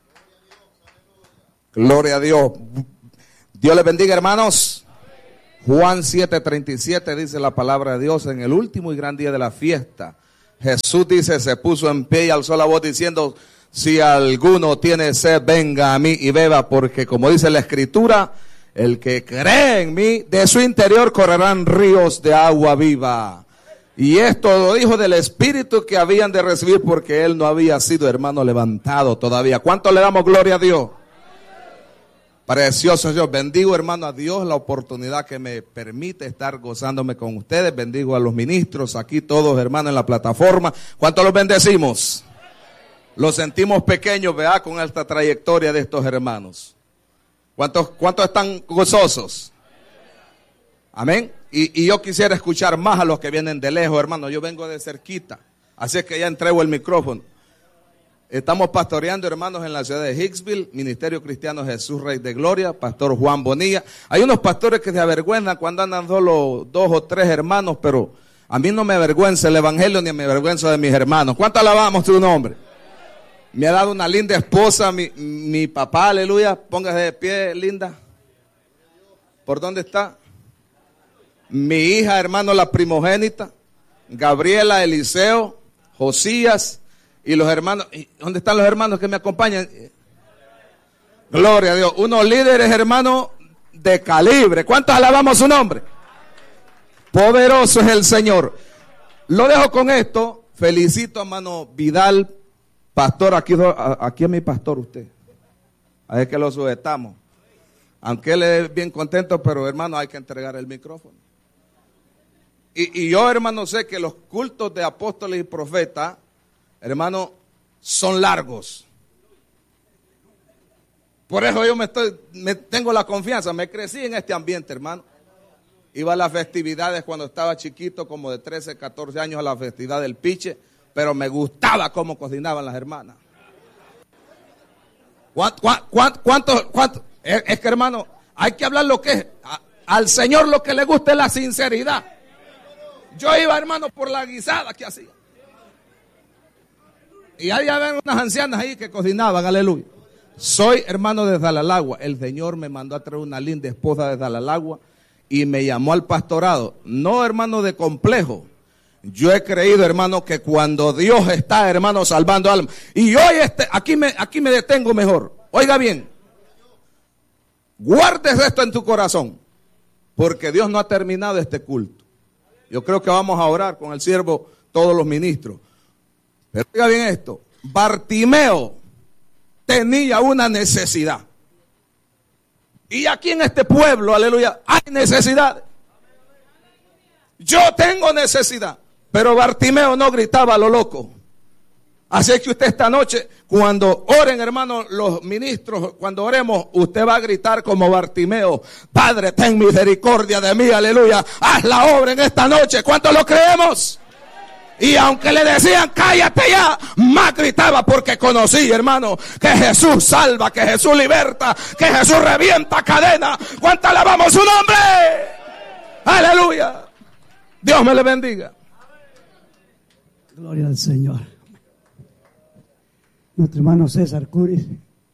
Gloria a Dios. Dios les bendiga, hermanos. Juan siete treinta y siete dice la palabra de Dios: en el último y gran día de la fiesta, Jesús dice, se puso en pie y alzó la voz diciendo, si alguno tiene sed, venga a mí y beba, porque como dice la Escritura, el que cree en mí, de su interior correrán ríos de agua viva. Y esto lo dijo del Espíritu que habían de recibir, porque él no había sido, hermano, levantado todavía. ¿Cuánto le damos gloria a Dios? Precioso Dios. Bendigo, hermano, a Dios la oportunidad que me permite estar gozándome con ustedes. Bendigo a los ministros aquí, todos, hermanos, en la plataforma. ¿Cuánto los bendecimos? Los sentimos pequeños, vea, con esta trayectoria de estos hermanos. ¿Cuántos, cuántos están gozosos? Amén. Y, y yo quisiera escuchar más a los que vienen de lejos, hermano. Yo vengo de cerquita, así es que ya entrego el micrófono. Estamos pastoreando, hermanos, en la ciudad de Hicksville, Ministerio Cristiano Jesús Rey de Gloria, Pastor Juan Bonilla. Hay unos pastores que se avergüenzan cuando andan solo dos o tres hermanos, pero a mí no me avergüenza el evangelio ni me avergüenza de mis hermanos. ¿Cuánto alabamos tu nombre? Me ha dado una linda esposa, mi, mi papá, aleluya. Póngase de pie, linda. ¿Por dónde está? Mi hija, hermano, la primogénita, Gabriela, Eliseo, Josías. Y los hermanos, ¿dónde están los hermanos que me acompañan? Gloria a Dios. Unos líderes, hermanos, de calibre. ¿Cuántos alabamos su nombre? Poderoso es el Señor. Lo dejo con esto. Felicito a hermano Vidal, pastor. Aquí, aquí es mi pastor usted. A ver que lo sujetamos. Aunque él es bien contento, pero hermano, hay que entregar el micrófono. Y, y yo, hermano, sé que los cultos de apóstoles y profetas, hermano, son largos. Por eso yo me estoy, me tengo la confianza. Me crecí en este ambiente, hermano. Iba a las festividades cuando estaba chiquito, como de trece, catorce años, a la festividad del Piche, pero me gustaba cómo cocinaban las hermanas. ¿Cuánto? cuánto, cuánto, cuánto? Es, es que, hermano, hay que hablar lo que es. A, al Señor lo que le gusta es la sinceridad. Yo iba, hermano, por la guisada que hacía. Y ahí había unas ancianas ahí que cocinaban, aleluya. Soy hermano de Dalalagua. El Señor me mandó a traer una linda esposa de Dalalagua y me llamó al pastorado. No, hermano, de complejo. Yo he creído, hermano, que cuando Dios está, hermano, salvando almas. Y hoy este, aquí me, aquí me detengo mejor. Oiga bien. Guardes esto en tu corazón, porque Dios no ha terminado este culto. Yo creo que vamos a orar con el siervo, todos los ministros. Pero oiga bien esto, Bartimeo tenía una necesidad. Y aquí en este pueblo, aleluya, hay necesidad. Yo tengo necesidad, pero Bartimeo no gritaba a lo loco. Así es que usted esta noche, cuando oren, hermanos, los ministros, cuando oremos, usted va a gritar como Bartimeo: Padre, ten misericordia de mí, aleluya, haz la obra en esta noche. ¿Cuántos lo creemos? Y aunque le decían cállate ya, más gritaba, porque conocí, hermano, que Jesús salva, que Jesús liberta, que Jesús revienta cadenas. ¿Cuánto alabamos su nombre? Aleluya. Dios me le bendiga. Gloria al Señor. Nuestro hermano César Curis.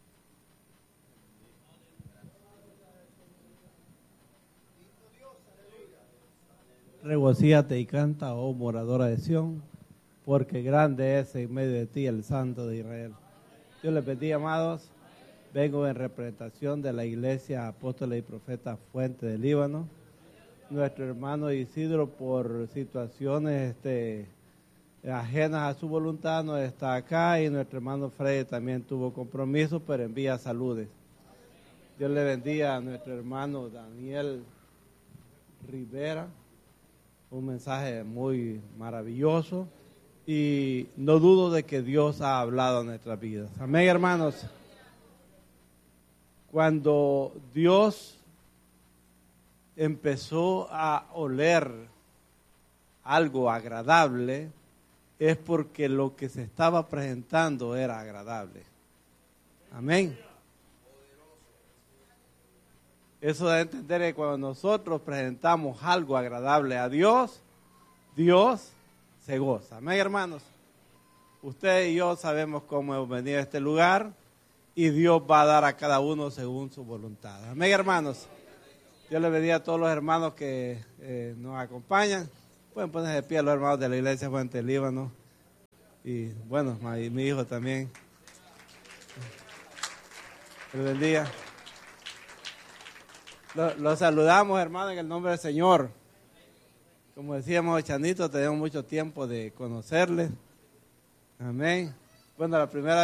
Regocíate y canta, oh moradora de Sión, porque grande es en medio de ti el Santo de Israel. Dios les bendiga, amados. Vengo en representación de la Iglesia Apóstoles y Profetas Fuente del Líbano. Nuestro hermano Isidro, por situaciones este, ajenas a su voluntad, no está acá, y nuestro hermano Freddy también tuvo compromiso, pero envía saludes. Dios le bendiga a nuestro hermano Daniel Rivera. Un mensaje muy maravilloso y no dudo de que Dios ha hablado en nuestras vidas. Amén, hermanos. Cuando Dios empezó a oler algo agradable, es porque lo que se estaba presentando era agradable. Amén. Eso da a entender que cuando nosotros presentamos algo agradable a Dios, Dios se goza. Amén, hermanos. usted y yo sabemos cómo hemos venido a este lugar y Dios va a dar a cada uno según su voluntad. Amén, hermanos. Dios le bendiga a todos los hermanos que eh, nos acompañan. Pueden ponerse de pie a los hermanos de la iglesia Fuente Líbano. Y bueno, mi, mi hijo también. Dios le bendiga. Los lo saludamos, hermanos, en el nombre del Señor. Como decíamos, Chanito, tenemos mucho tiempo de conocerle. Amén. Bueno, la primera